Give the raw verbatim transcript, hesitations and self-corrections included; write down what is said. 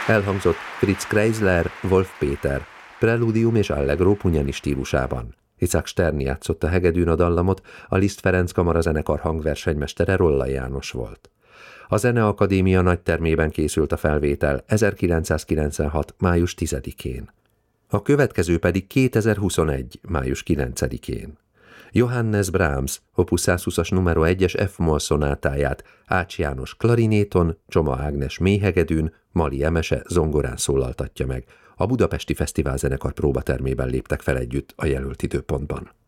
Elhangzott Fritz Kreisler, Wolf Péter, Preludium és Allegro Pugnani stílusában. Izák Stern játszott a hegedűn a dallamot, a Liszt Ferenc kamarazenekar hangversenymestere Rollai János volt. A Zeneakadémia nagytermében készült a felvétel ezerkilencszázkilencvenhat. május tizedikén. A következő pedig kétezer-huszonegy. május kilencedikén. Johannes Brahms opus százhúszas numero egyes F-moll szonátáját Ács János klarinéton, Csoma Ágnes mélyhegedűn, Mali Emese zongorán szólaltatja meg. A Budapesti Fesztiválzenekar próbatermében léptek fel együtt a jelölt időpontban.